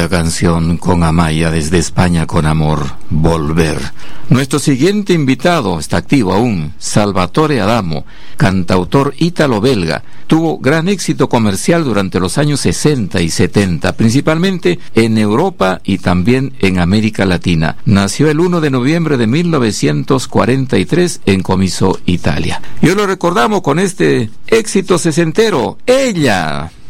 bonita canción con Amaya desde España con amor, Volver. Nuestro siguiente invitado está activo aún, Salvatore Adamo, cantautor ítalo-belga. Tuvo gran éxito comercial durante los años 60 y 70, principalmente en Europa y también en América Latina. Nació el 1 de noviembre de 1943 en Comiso, Italia. Y hoy lo recordamos con este éxito sesentero, Ella.